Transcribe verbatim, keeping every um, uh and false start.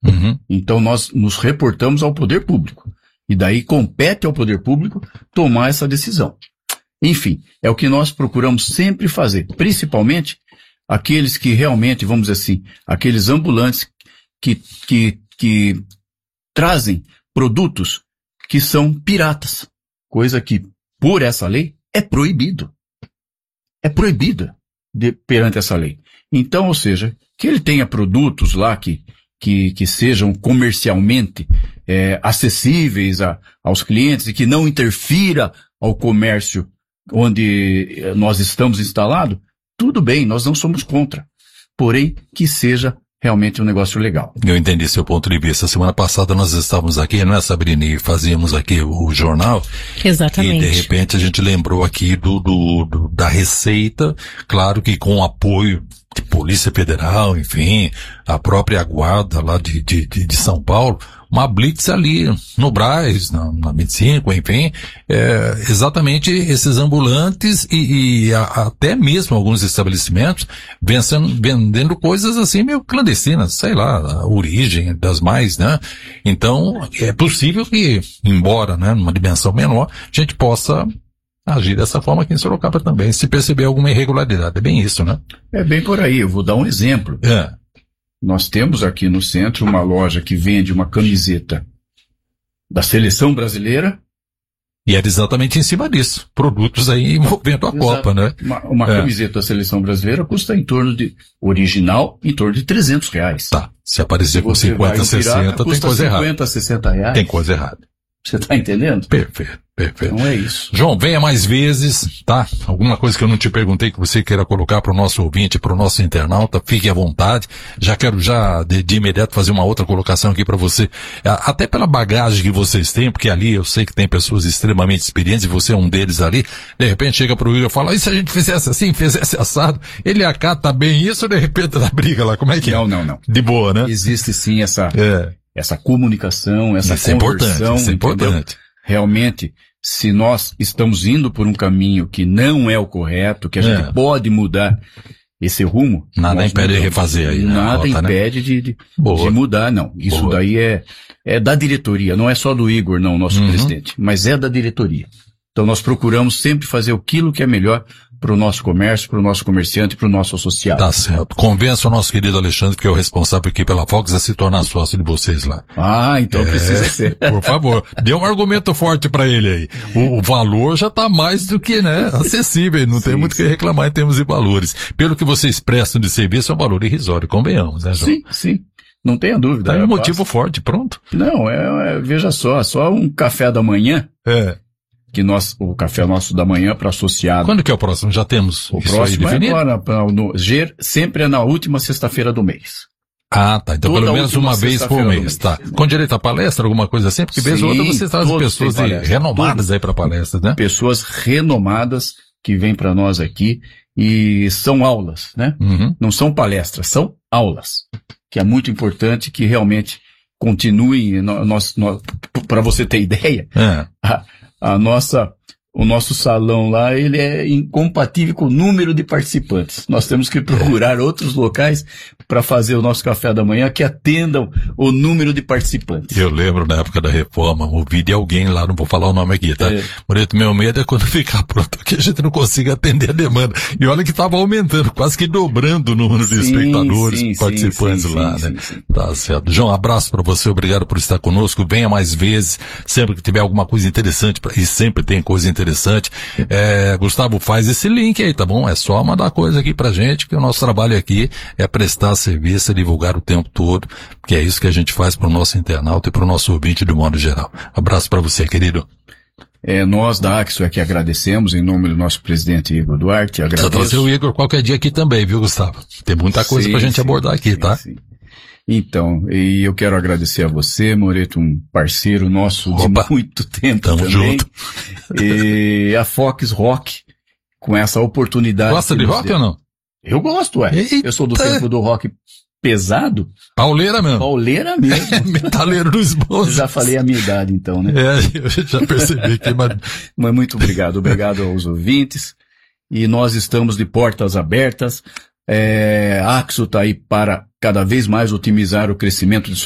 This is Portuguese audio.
Uhum. Então nós nos reportamos ao poder público. E daí compete ao poder público tomar essa decisão. Enfim, é o que nós procuramos sempre fazer, principalmente aqueles que realmente, vamos dizer assim, aqueles ambulantes que, que, que trazem produtos que são piratas, coisa que, por essa lei, é proibido. É proibida de, perante essa lei. Então, ou seja, que ele tenha produtos lá que, que, que sejam comercialmente é, acessíveis a, aos clientes e que não interfira ao comércio onde nós estamos instalados, tudo bem, nós não somos contra. Porém, que seja realmente um negócio legal. Eu entendi seu ponto de vista. Semana passada nós estávamos aqui, não é, Sabrina? E fazíamos aqui o jornal. Exatamente. E de repente a gente lembrou aqui do, do, do da Receita, claro que com apoio de Polícia Federal, enfim, a própria guarda lá de, de, de, de São Paulo, uma blitz ali no Brás, na, na vinte e cinco, enfim, é, exatamente esses ambulantes e, e a, até mesmo alguns estabelecimentos vencendo, vendendo coisas assim meio clandestinas, sei lá, a origem das mais, né? Então, é possível que, embora, né, numa dimensão menor, a gente possa agir dessa forma aqui em Sorocaba também, se perceber alguma irregularidade. É bem isso, né? É bem por aí. Eu vou dar um exemplo. É. Nós temos aqui no centro uma loja que vende uma camiseta da seleção brasileira. E era exatamente em cima disso. Produtos aí envolvendo a Exato. Copa, né? Uma, uma é. camiseta da seleção brasileira custa em torno de, original, em torno de trezentos reais. Tá. Se aparecer Se com cinquenta, sessenta, tem coisa errada. cinquenta, sessenta reais. Tem coisa errada. Você tá entendendo? Perfeito, perfeito. Então é isso. João, venha mais vezes, tá? Alguma coisa que eu não te perguntei que você queira colocar para o nosso ouvinte, para o nosso internauta, fique à vontade. Já quero já de, de imediato fazer uma outra colocação aqui para você, até pela bagagem que vocês têm, porque ali eu sei que tem pessoas extremamente experientes e você é um deles ali. De repente chega pro Igor e fala, e se a gente fizesse assim, fizesse assado? Ele acata bem isso, de repente dá briga lá, como é que é? Não, não, não. De boa, né? Existe sim essa... É. Essa comunicação, essa isso conversão, é importante, isso é importante. Realmente, se nós estamos indo por um caminho que não é o correto, que a gente é. pode mudar esse rumo... Nada impede de refazer aí, né? Nada Rota, impede né? de, de, de mudar, não. Isso Boa. daí é, é da diretoria, não é só do Igor, não, nosso uhum. presidente, mas é da diretoria. Então nós procuramos sempre fazer aquilo que é melhor para o nosso comércio, para o nosso comerciante, para o nosso associado. Tá certo. Convença o nosso querido Alexandre, que é o responsável aqui pela Fox, a se tornar sócio de vocês lá. Ah, então é, precisa ser. Por favor, dê um argumento forte para ele aí. O, o valor já está mais do que, né, acessível, não sim, tem muito o que reclamar em termos de valores. Pelo que vocês prestam de serviço, é um valor irrisório, convenhamos, né, João? Sim, sim. Não tenha dúvida. Tá é um motivo forte, pronto. Não, é, é, veja só, só um café da manhã. É. Que nós, o café nosso da manhã para associado. Quando que é o próximo? Já temos o próximo é agora, no, sempre é na última sexta-feira do mês. Ah, tá. Então toda pelo menos uma vez por mês, mês, tá. Com direito a palestra, alguma coisa assim? Porque vez ou outra você traz pessoas de, renomadas todos, aí para palestras, né? Pessoas renomadas que vêm para nós aqui e são aulas, né? Uhum. Não são palestras, são aulas. Que é muito importante que realmente continuem, nós, nós, para você ter ideia, é. a, a nossa, o nosso salão lá, ele é incompatível com o número de participantes. Nós temos que procurar outros locais para fazer o nosso café da manhã que atendam o número de participantes. Eu lembro na época da reforma, ouvi de alguém lá, não vou falar o nome aqui, tá? É. Moreto, meu medo é quando ficar pronto que a gente não consiga atender a demanda. E olha que estava aumentando, quase que dobrando o número sim, de espectadores, sim, participantes sim, lá, sim, né? Sim, sim. Tá certo. João, abraço para você, obrigado por estar conosco. Venha mais vezes, sempre que tiver alguma coisa interessante, e sempre tem coisa interessante. É, Gustavo, faz esse link aí, tá bom? É só mandar coisa aqui pra gente, que o nosso trabalho aqui é prestar serviço, é divulgar o tempo todo, que é isso que a gente faz pro nosso internauta e pro nosso ouvinte de modo geral. Abraço para você, querido. É, nós da Axo é que agradecemos em nome do nosso presidente Igor Duarte. Agradeço. Precisa trazer o Igor qualquer dia aqui também, viu, Gustavo? Tem muita coisa sim, pra gente sim, abordar aqui, sim, tá? Sim. Então, e eu quero agradecer a você, Moreto, um parceiro nosso Opa, de muito tempo tamo também. Junto. E a Fox Rock, com essa oportunidade. Gosta de rock deu. ou não? Eu gosto, ué. Eita. Eu sou do tempo do rock pesado. Pauleira mesmo. Pauleira mesmo. Metaleiro dos bons. Já falei a minha idade, então, né? É, eu já percebi que... Mas... mas muito obrigado. Obrigado aos ouvintes. E nós estamos de portas abertas. É, a Axo está aí para cada vez mais otimizar o crescimento de